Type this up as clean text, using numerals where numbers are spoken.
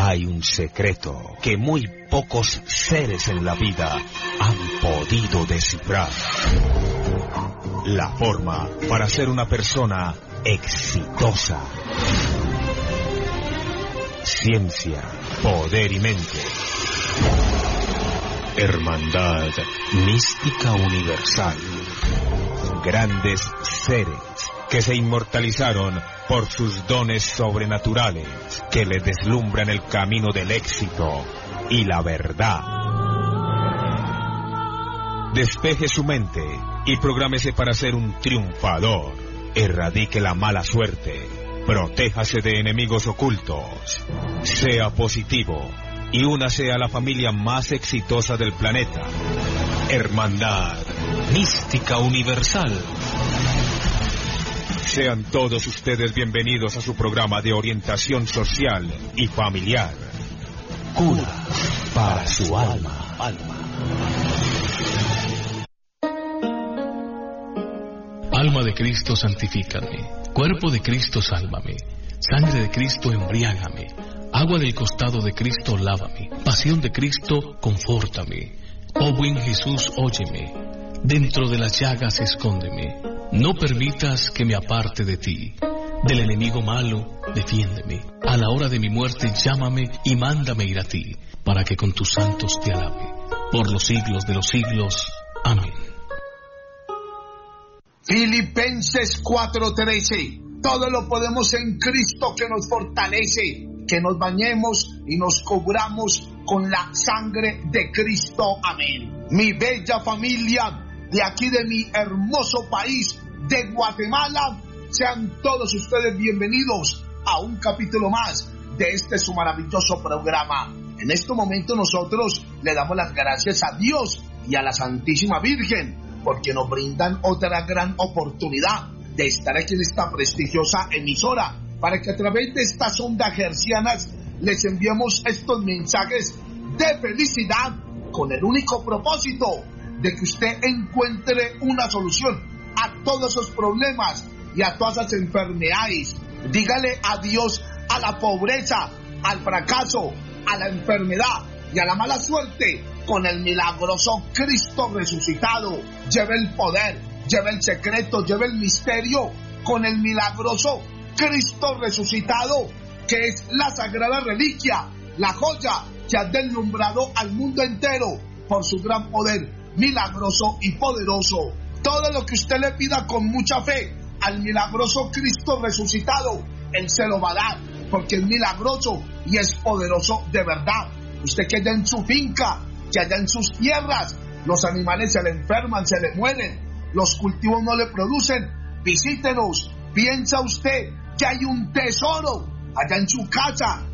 hay un secreto que muy pocos seres en la vida han podido descifrar. La forma para ser una persona exitosa. Ciencia, poder y mente. Hermandad mística universal. Grandes seres que se inmortalizaron por sus dones sobrenaturales, que les deslumbran el camino del éxito y la verdad. Despeje su mente y prográmese para ser un triunfador. Erradique la mala suerte. Protéjase de enemigos ocultos. Sea positivo y únase a la familia más exitosa del planeta. Hermandad mística universal. Sean todos ustedes bienvenidos a su programa de orientación social y familiar. Cura para su alma. Alma de Cristo, santifícame. Cuerpo de Cristo, sálvame. Sangre de Cristo, embriágame. Agua del costado de Cristo, lávame. Pasión de Cristo, confórtame. Oh buen Jesús, óyeme. Dentro de las llagas, escóndeme. No permitas que me aparte de ti. Del enemigo malo, defiéndeme. A la hora de mi muerte, llámame y mándame ir a ti, para que con tus santos te alabe. Por los siglos de los siglos. Amén. Filipenses 4:13. Todo lo podemos en Cristo que nos fortalece. Que nos bañemos y nos cubramos con la sangre de Cristo. Amén. Mi bella familia de aquí de mi hermoso país de Guatemala, sean todos ustedes bienvenidos a un capítulo más de este su maravilloso programa. En este momento nosotros le damos las gracias a Dios y a la Santísima Virgen porque nos brindan otra gran oportunidad de estar aquí en esta prestigiosa emisora para que a través de estas ondas hercianas les enviemos estos mensajes de felicidad con el único propósito de que usted encuentre una solución a todos esos problemas y a todas esas enfermedades. Dígale adiós a la pobreza, al fracaso, a la enfermedad y a la mala suerte con el milagroso Cristo resucitado. Lleve el poder, lleve el secreto, lleve el misterio con el milagroso Cristo resucitado, que es la sagrada reliquia, la joya que ha deslumbrado al mundo entero por su gran poder milagroso y poderoso. Todo lo que usted le pida con mucha fe al milagroso Cristo resucitado, Él se lo va a dar, porque es milagroso y es poderoso de verdad. Usted que allá en su finca, que allá en sus tierras, los animales se le enferman, se le mueren, los cultivos no le producen, visítenos. Piensa usted que hay un tesoro allá en su casa,